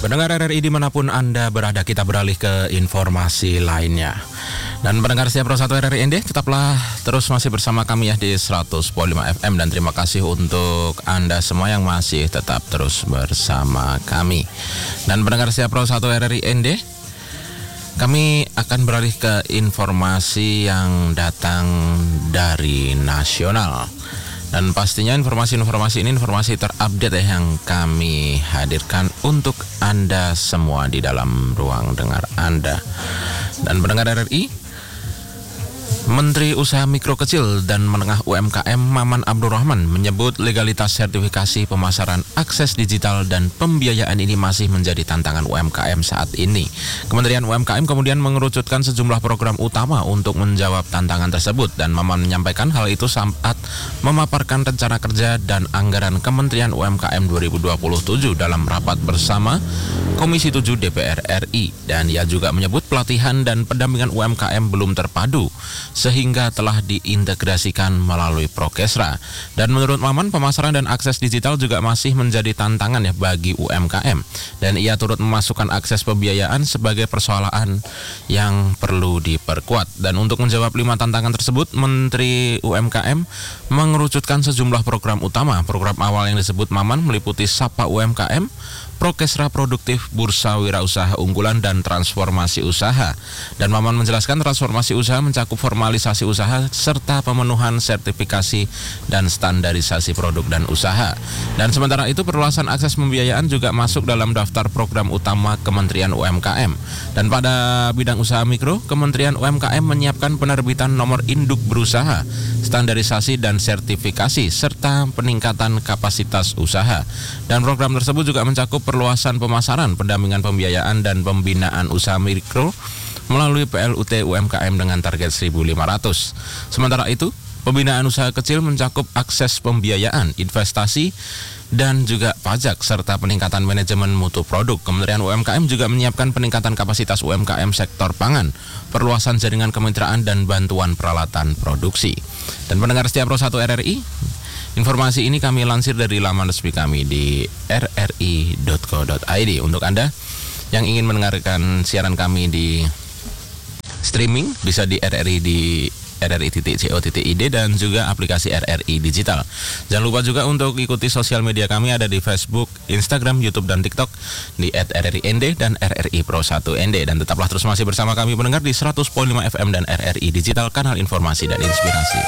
Pendengar RRI dimanapun Anda berada, kita beralih ke informasi lainnya. Dan pendengar setia Pro 1 RRI ND, tetaplah terus masih bersama kami ya di 100.5 FM. Dan terima kasih untuk Anda semua yang masih tetap terus bersama kami. Dan pendengar setia Pro 1 RRI ND, kami akan beralih ke informasi yang datang dari nasional. Dan pastinya informasi-informasi ini informasi terupdate yang kami hadirkan untuk Anda semua di dalam ruang dengar Anda. Dan pendengar RRI, Menteri Usaha Mikro Kecil dan Menengah UMKM Maman Abdurrahman menyebut legalitas sertifikasi pemasaran akses digital dan pembiayaan ini masih menjadi tantangan UMKM saat ini. Kementerian UMKM kemudian mengerucutkan sejumlah program utama untuk menjawab tantangan tersebut, dan Maman menyampaikan hal itu saat memaparkan rencana kerja dan anggaran Kementerian UMKM 2027 dalam rapat bersama Komisi 7 DPR RI. Dan ia juga menyebut pelatihan dan pendampingan UMKM belum terpadu sehingga telah diintegrasikan melalui Prokesra. Dan menurut Maman, pemasaran dan akses digital juga masih menjadi tantangan ya bagi UMKM. Dan ia turut memasukkan akses pembiayaan sebagai persoalan yang perlu diperkuat. Dan untuk menjawab 5 tantangan tersebut, Menteri UMKM mengerucutkan sejumlah program utama. Program awal yang disebut Maman meliputi Sapa UMKM, Prokesra Produktif, Bursa Wirausaha Unggulan, dan Transformasi Usaha. Dan Maman menjelaskan transformasi usaha mencakup formalisasi usaha serta pemenuhan sertifikasi dan standarisasi produk dan usaha. Dan sementara itu perluasan akses pembiayaan juga masuk dalam daftar program utama Kementerian UMKM. Dan pada bidang usaha mikro, Kementerian UMKM menyiapkan penerbitan nomor induk berusaha, standarisasi dan sertifikasi, serta peningkatan kapasitas usaha. Dan program tersebut juga mencakup perluasan pemasaran, pendampingan pembiayaan, dan pembinaan usaha mikro melalui PLUT UMKM dengan target 1.500. Sementara itu, pembinaan usaha kecil mencakup akses pembiayaan, investasi, dan juga pajak, serta peningkatan manajemen mutu produk. Kementerian UMKM juga menyiapkan peningkatan kapasitas UMKM sektor pangan, perluasan jaringan kemitraan, dan bantuan peralatan produksi. Dan pendengar setia Pro 1 RRI, informasi ini kami lansir dari laman resmi kami di rri.co.id. Untuk Anda yang ingin mendengarkan siaran kami di streaming, bisa di RRI di rri.co.id dan juga aplikasi RRI Digital. Jangan lupa juga untuk ikuti sosial media kami, ada di Facebook, Instagram, YouTube, dan TikTok di @RRIND dan RRI Pro 1 ND. Dan tetaplah terus masih bersama kami pendengar di 100.5 FM dan RRI Digital, kanal informasi dan inspirasi.